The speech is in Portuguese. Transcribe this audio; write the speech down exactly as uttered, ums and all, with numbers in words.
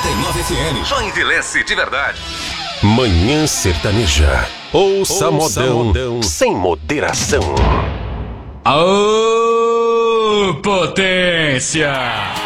noventa e nove F M. Joinvilense de verdade. Manhã Sertaneja. Ouça, Ouça modão, modão sem moderação. Aô, potência!